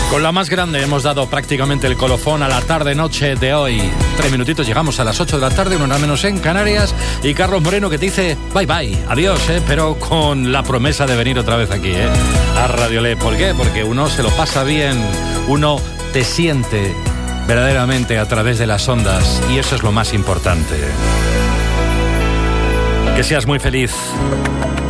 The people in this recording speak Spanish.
Con la más grande hemos dado prácticamente el colofón a la tarde-noche de hoy. 3 minutitos, llegamos a las 8 de la tarde, 1 hora menos en Canarias. Y Carlos Moreno que te dice bye bye, adiós, pero con la promesa de venir otra vez aquí, a Radio Le. ¿Por qué? Porque uno se lo pasa bien, uno te siente verdaderamente a través de las ondas. Y eso es lo más importante. Que seas muy feliz.